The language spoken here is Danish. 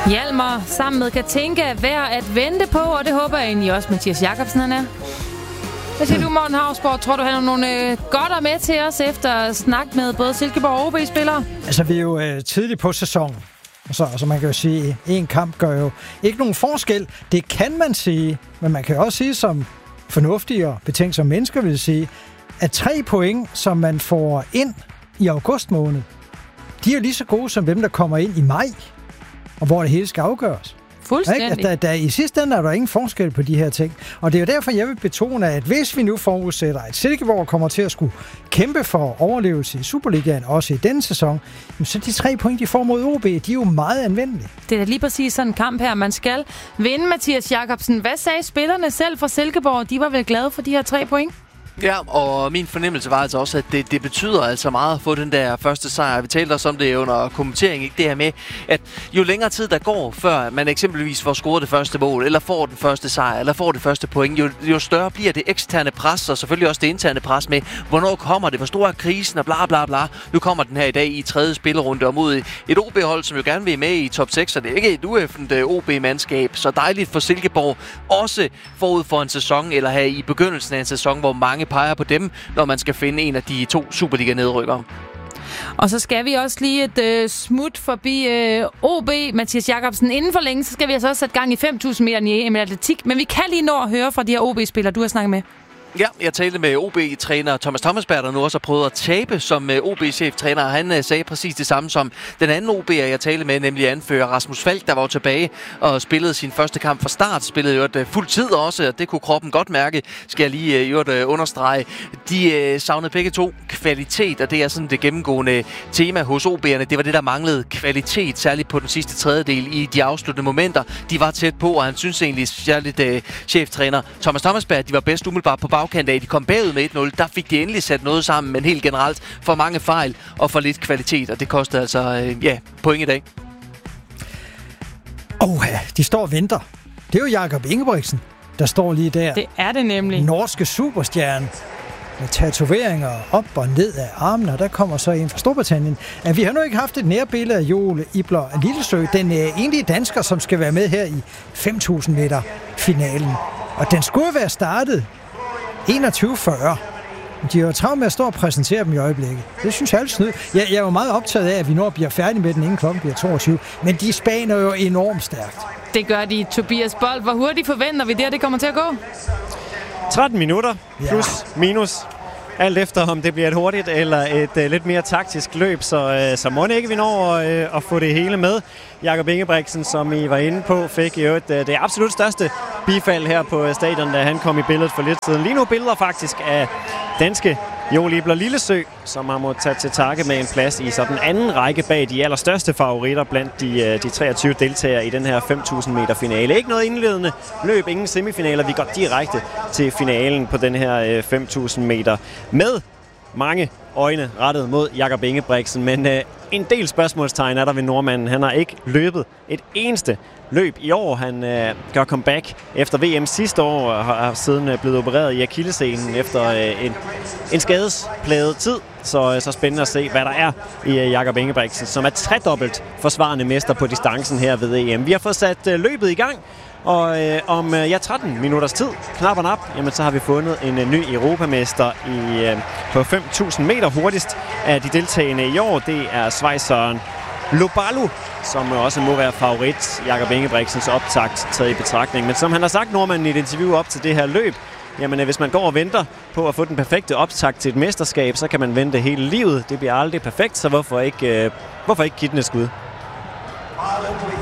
Hjalmar sammen med Katinka er værd at vente på, og det håber jeg egentlig også, Mathias Jakobsen han er. Hvad siger du, Morten Hausborg? Tror du, han har nogle godter med til os efter at snakke med både Silkeborg og OB-spillere? Altså, vi er jo tidligt på sæsonen. Så man kan jo sige, at en kamp gør jo ikke nogen forskel. Det kan man sige, men man kan også sige, som fornuftige og betænksomme mennesker vil sige, at 3 point, som man får ind i august måned, de er lige så gode som dem, der kommer ind i maj, og hvor det hele skal afgøres. Fuldstændig. Der i sidste ende er der ingen forskel på de her ting. Og det er jo derfor, jeg vil betone, at hvis vi nu forudsætter, at Silkeborg kommer til at skulle kæmpe for overlevelse i Superligaen, også i denne sæson, så de 3 point, de får mod OB, de er jo meget anvendelige. Det er da lige præcis sådan en kamp her, man skal vinde, Mathias Jakobsen. Hvad sagde spillerne selv fra Silkeborg? De var vel glade for de her 3 point? Ja, og min fornemmelse var altså også, at det betyder altså meget at få den der første sejr. Vi talte også om det under kommentering, ikke? Det her med, at jo længere tid der går, før man eksempelvis får scoret det første mål, eller får den første sejr, eller får det første point, jo større bliver det eksterne pres, og selvfølgelig også det interne pres med, hvornår kommer det, hvor stor er krisen, og bla bla bla. Nu kommer den her i dag i 3. spillerunde, og mod et OB-hold, som jo gerne vil med i top 6, så det er ikke et ueffent OB-mandskab. Så dejligt for Silkeborg, også forud for en sæson, eller her i begyndelsen af en sæson, hvor mange peger på dem, når man skal finde en af de 2 Superliga-nedrykkere. Og så skal vi også lige et smut forbi OB, Mathias Jakobsen. Inden for længe, så skal vi altså også sætte gang i 5.000 meter i EM atletik. Men vi kan lige nå at høre fra de her OB-spillere, du har snakket med. Ja, jeg talte med OB-træner Thomas Thomasberg, der nu også har prøvet at tabe som OB-cheftræner. Han sagde præcis det samme som den anden OB'er, jeg talte med, nemlig anfører Rasmus Falk, der var tilbage og spillede sin første kamp fra start. Spillede jo et fuld tid også, og det kunne kroppen godt mærke, skal jeg lige understrege. De savnede begge 2 kvalitet, og det er sådan det gennemgående tema hos OB'erne. Det var det, der manglede kvalitet, særligt på den sidste tredjedel i de afsluttende momenter. De var tæt på, og han synes egentlig, særligt cheftræner Thomas Thomasberg, de var bedst umiddelbart på bagkant af. De kom bagud med 1-0. Der fik de endelig sat noget sammen, men helt generelt for mange fejl og for lidt kvalitet, og det kostede altså point i dag. De står og venter. Det er jo Jakob Ingebrigtsen, der står lige der. Det er det nemlig. Norske superstjerne med tatoveringer op og ned af armene, og der kommer så en fra Storbritannien. Vi har nu ikke haft et nærbillede af Joel Ibler Lillesø, den egentlige dansker, som skal være med her i 5.000 meter finalen. Og den skulle være startet 21.40. De er jo travlt med at stå og præsentere dem i øjeblikket. Det synes jeg er snyd. Jeg er jo meget optaget af, at vi når bliver færdige med den, inden klokken bliver 22. Men de spaner jo enormt stærkt. Det gør de. Tobias Bold, hvor hurtigt forventer vi det kommer til at gå? 13 minutter plus minus. Alt efter, om det bliver et hurtigt eller et lidt mere taktisk løb, så må ikke vi når at få det hele med. Jakob Ingebrigtsen, som I var inde på, fik jo det absolut største bifald her på stadion, da han kom i billedet for lidt siden. Lige nu billeder faktisk af danske Joel Ibler Lillesø, som har måttet tage til takke med en plads i sådan anden række bag de allerstørste favoritter blandt de 23 deltagere i den her 5.000 meter finale. Ikke noget indledende løb, ingen semifinaler. Vi går direkte til finalen på den her 5.000 meter med mange øjne rettet mod Jakob Ingebrigtsen, men en del spørgsmålstegn er der ved nordmanden. Han har ikke løbet et eneste løb i år. Han gør comeback efter VM sidste år og har siden blevet opereret i akillessenen efter en skadesplaget tid. Så spændende at se, hvad der er i Jakob Ingebrigtsen, som er tredobbelt forsvarende mester på distancen her ved EM. Vi har fået sat løbet i gang, og om 13 minutters tid, knap og nap, jamen, så har vi fundet en ny europamester på 5.000 meter hurtigst af de deltagende i år. Det er schweizeren Lobalu, som også må være favorit. Jakob Ingebrigtsens optakt taget i betragtning. Men som han har sagt, nordmanden, i et interview op til det her løb, jamen hvis man går og venter på at få den perfekte optakt til et mesterskab, så kan man vente hele livet. Det bliver aldrig perfekt, så hvorfor ikke give den et skud?